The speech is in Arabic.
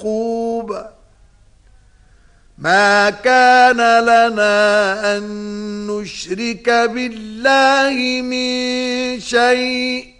يعقوب ما كان لنا أن نشرك بالله من شيء